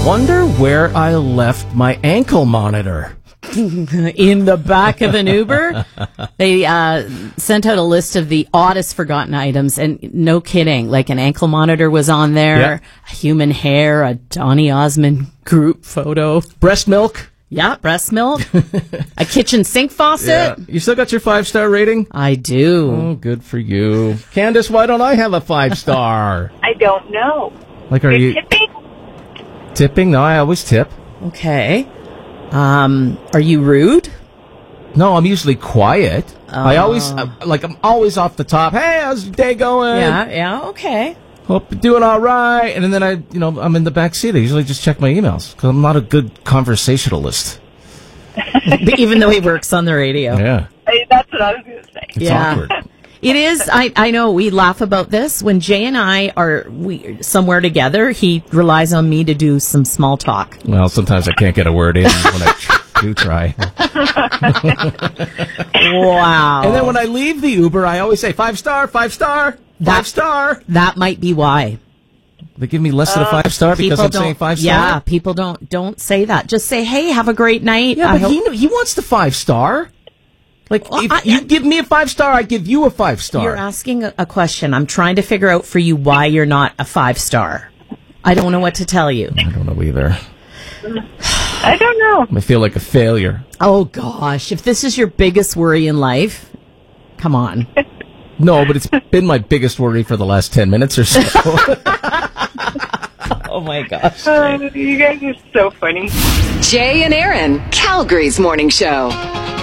Wonder where I left my ankle monitor. In the back of an Uber. They sent out a list of the oddest forgotten items, and no kidding, like an ankle monitor was on there, Yep. human hair, a Donny Osmond group photo. Breast milk. Yeah, breast milk. A kitchen sink faucet. You still got your 5-star rating? I do. Oh, good for you. Candace, why don't I have a 5-star? I don't know. Like, are you Tipping? tipping? No, I always tip. Okay. Are you rude? No, I'm usually quiet. I always, I'm always off the top. Hey, how's your day going? Yeah, okay. Hope you're doing all right. And then I'm in the back seat. I usually just check my emails because I'm not a good conversationalist. Even though he works on the radio. Yeah. That's what I was going to say. It's awkward. It is. I know we laugh about this. When Jay and I are somewhere together, he relies on me to do some small talk. Well, sometimes I can't get a word in when I do try. Wow. And then when I leave the Uber, I always say 5-star, 5-star, 5-star. That might be why. They give me less than a 5-star because I'm saying 5-star? Yeah, people don't say that. Just say, hey, have a great night. Yeah, but he wants the 5-star. Like, if you give me a 5-star, I give you a 5-star. You're asking a question. I'm trying to figure out for you why you're not a 5-star. I don't know what to tell you. I don't know either. I don't know. I feel like a failure. Oh, gosh. If this is your biggest worry in life, come on. No, but it's been my biggest worry for the last 10 minutes or so. Oh, my gosh. You guys are so funny. Jay and Aaron, Calgary's morning show.